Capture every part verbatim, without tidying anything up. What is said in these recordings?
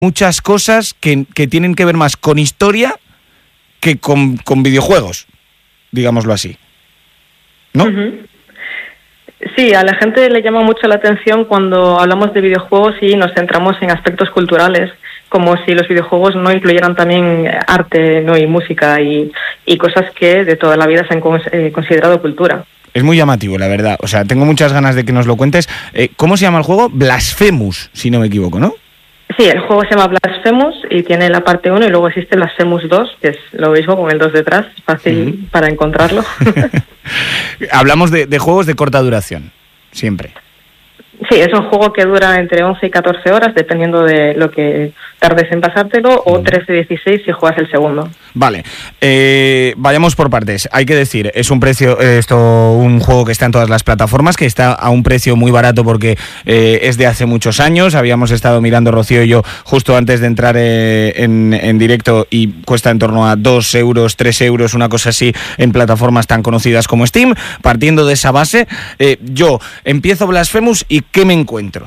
muchas cosas que, que tienen que ver más con historia que con, con videojuegos, digámoslo así, ¿no? Uh-huh. Sí, a la gente le llama mucho la atención cuando hablamos de videojuegos y nos centramos en aspectos culturales, como si los videojuegos no incluyeran también arte, ¿no? y música y, y cosas que de toda la vida se han cons- eh, considerado cultura. Es muy llamativo, la verdad. O sea, tengo muchas ganas de que nos lo cuentes. Eh, ¿Cómo se llama el juego? Blasphemous, si no me equivoco, ¿no? Sí, el juego se llama Blasphemous y tiene la parte uno y luego existe Blasphemous dos, que es lo mismo con el dos detrás, fácil uh-huh. para encontrarlo. Hablamos de, de juegos de corta duración, siempre. Sí, es un juego que dura entre once y catorce horas, dependiendo de lo que tardes en pasártelo, o trece a dieciséis si juegas el segundo. Vale, eh, vayamos por partes. Hay que decir, es un precio, esto, un juego que está en todas las plataformas, que está a un precio muy barato porque eh, es de hace muchos años. Habíamos estado mirando, Rocío y yo, justo antes de entrar eh, en, en directo, y cuesta en torno a dos euros, tres euros, una cosa así, en plataformas tan conocidas como Steam. Partiendo de esa base, eh, yo empiezo Blasphemous y ¿qué me encuentro?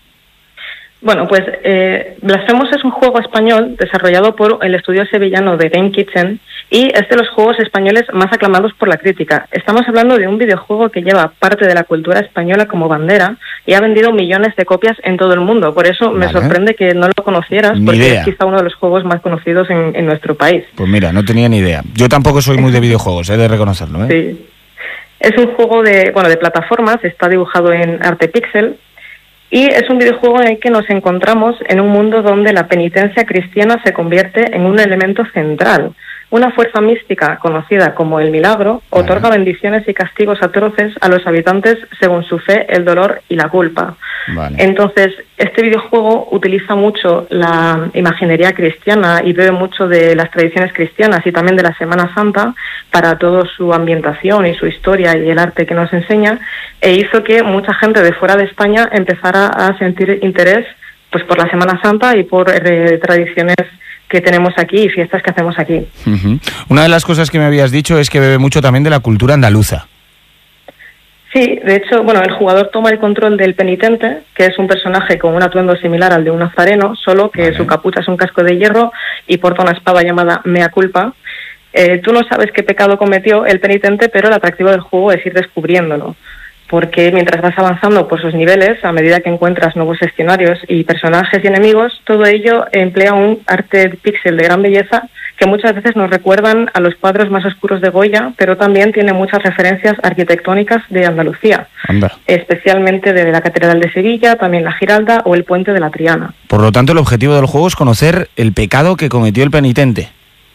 Bueno, pues eh, Blasphemous es un juego español desarrollado por el estudio sevillano de Game Kitchen y es de los juegos españoles más aclamados por la crítica. Estamos hablando de un videojuego que lleva parte de la cultura española como bandera y ha vendido millones de copias en todo el mundo. Por eso me vale. sorprende que no lo conocieras, ni porque idea. Es quizá uno de los juegos más conocidos en, en nuestro país. Pues mira, no tenía ni idea. Yo tampoco soy muy de videojuegos, he de reconocerlo, ¿eh? Sí. Es un juego de, bueno, de plataformas, está dibujado en arte pixel. Y es un videojuego en el que nos encontramos en un mundo donde la penitencia cristiana se convierte en un elemento central. Una fuerza mística conocida como el milagro otorga vale. bendiciones y castigos atroces a los habitantes según su fe, el dolor y la culpa. Vale. Entonces, este videojuego utiliza mucho la imaginería cristiana y bebe mucho de las tradiciones cristianas y también de la Semana Santa para toda su ambientación y su historia y el arte que nos enseña, e hizo que mucha gente de fuera de España empezara a sentir interés pues por la Semana Santa y por eh, tradiciones que tenemos aquí y fiestas que hacemos aquí. Uh-huh. Una de las cosas que me habías dicho es que bebe mucho también de la cultura andaluza. Sí, de hecho, bueno, el jugador toma el control del penitente, que es un personaje con un atuendo similar al de un nazareno, solo que vale. su capucha es un casco de hierro y porta una espada llamada mea culpa. Eh, tú no sabes qué pecado cometió el penitente, pero el atractivo del juego es ir descubriéndolo, porque mientras vas avanzando por sus niveles, a medida que encuentras nuevos escenarios y personajes y enemigos, todo ello emplea un arte pixel de gran belleza que muchas veces nos recuerdan a los cuadros más oscuros de Goya, pero también tiene muchas referencias arquitectónicas de Andalucía, Anda. especialmente de la Catedral de Sevilla, también la Giralda o el Puente de la Triana. Por lo tanto, el objetivo del juego es conocer el pecado que cometió el penitente.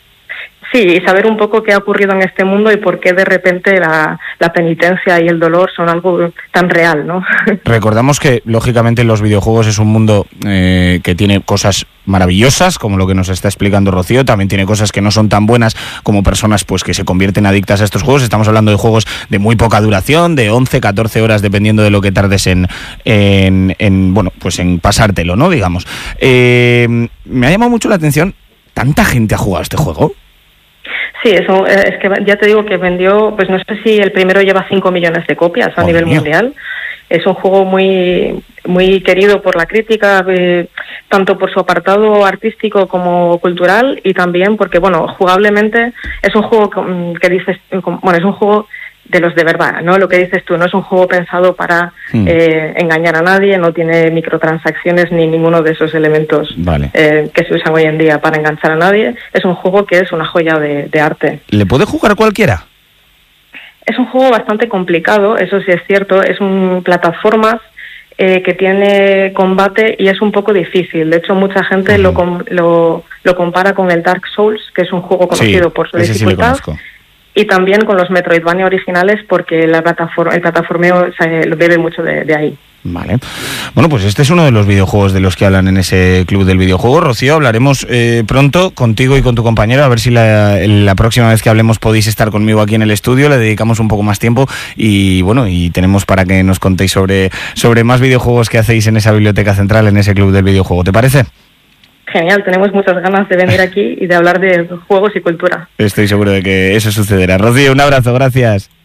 Sí, y saber un poco qué ha ocurrido en este mundo y por qué de repente la, la penitencia y el dolor son algo tan real, ¿no? Recordamos que, lógicamente, los videojuegos es un mundo eh, que tiene cosas maravillosas, como lo que nos está explicando Rocío, también tiene cosas que no son tan buenas, como personas pues que se convierten adictas a estos juegos. Estamos hablando de juegos de muy poca duración, de once, catorce horas, dependiendo de lo que tardes en, en, en bueno, pues en pasártelo, ¿no? Digamos. Eh, me ha llamado mucho la atención, ¿tanta gente ha jugado este juego? Sí, eso es que ya te digo que vendió, pues no sé si el primero lleva cinco millones de copias a oh, nivel mío. mundial. Es un juego muy muy querido por la crítica, eh, tanto por su apartado artístico como cultural, y también porque, bueno, jugablemente es un juego que, que dices, bueno, es un juego de los de verdad, ¿no? Lo que dices tú, no es un juego pensado para mm. eh, engañar a nadie, no tiene microtransacciones ni ninguno de esos elementos vale. eh, que se usan hoy en día para enganchar a nadie. Es un juego que es una joya de, de arte. ¿Le puede jugar cualquiera? Es un juego bastante complicado, eso sí es cierto, es un plataformas eh, que tiene combate y es un poco difícil. De hecho, mucha gente uh-huh. lo, lo, lo compara con el Dark Souls, que es un juego conocido sí, por su ese dificultad. Sí le conozco. Y también con los Metroidvania originales, porque la plataforma, el plataformeo se lo bebe mucho de, de ahí. Vale. Bueno, pues este es uno de los videojuegos de los que hablan en ese club del videojuego. Rocío, hablaremos eh, pronto contigo y con tu compañero, a ver si la, la próxima vez que hablemos podéis estar conmigo aquí en el estudio, le dedicamos un poco más tiempo y bueno, y tenemos para que nos contéis sobre, sobre más videojuegos que hacéis en esa biblioteca central, en ese club del videojuego. ¿Te parece? Genial, tenemos muchas ganas de venir aquí y de hablar de juegos y cultura. Estoy seguro de que eso sucederá. Rocío, un abrazo, gracias.